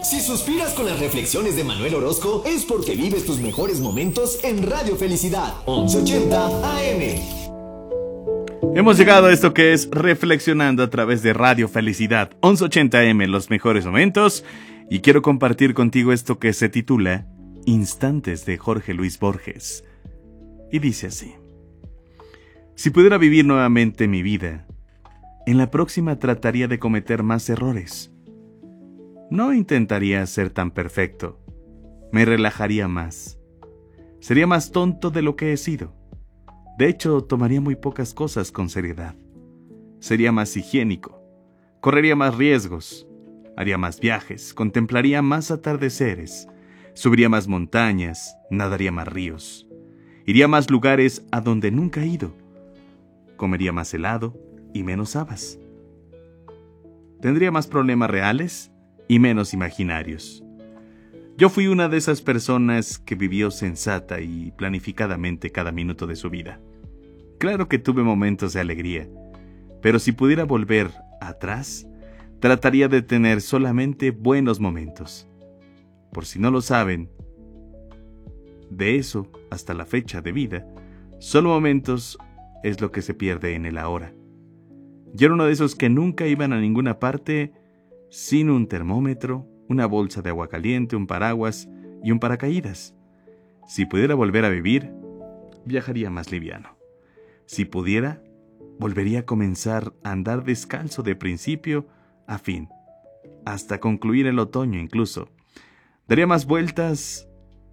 Si suspiras con las reflexiones de Manuel Orozco, es porque vives tus mejores momentos en Radio Felicidad, 1180 AM. Hemos llegado a esto que es Reflexionando a través de Radio Felicidad, 1180 AM, los mejores momentos. Y quiero compartir contigo esto que se titula Instantes de Jorge Luis Borges. Y dice así: si pudiera vivir nuevamente mi vida, en la próxima trataría de cometer más errores. No intentaría ser tan perfecto. Me relajaría más. Sería más tonto de lo que he sido. De hecho, tomaría muy pocas cosas con seriedad. Sería más higiénico. Correría más riesgos. Haría más viajes. Contemplaría más atardeceres. Subiría más montañas. Nadaría más ríos. Iría a más lugares a donde nunca he ido. Comería más helado y menos habas. Tendría más problemas reales y menos imaginarios. Yo fui una de esas personas que vivió sensata y planificadamente cada minuto de su vida. Claro que tuve momentos de alegría, pero si pudiera volver atrás, trataría de tener solamente buenos momentos. Por si no lo saben, de eso hasta la fecha de vida, solo momentos es lo que se pierde en el ahora. Yo era uno de esos que nunca iban a ninguna parte sin un termómetro, una bolsa de agua caliente, un paraguas y un paracaídas. Si pudiera volver a vivir, viajaría más liviano. Si pudiera, volvería a comenzar a andar descalzo de principio a fin, hasta concluir el otoño incluso. Daría más vueltas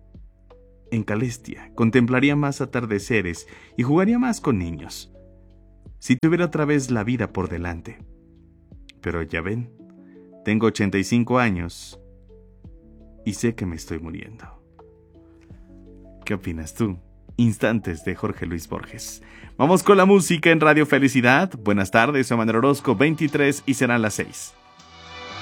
en Calestia, contemplaría más atardeceres y jugaría más con niños. Si tuviera otra vez la vida por delante. Pero ya ven, tengo 85 años y sé que me estoy muriendo. ¿Qué opinas tú? Instantes de Jorge Luis Borges. Vamos con la música en Radio Felicidad. Buenas tardes, soy Manuel Orozco, 23 y serán las 6.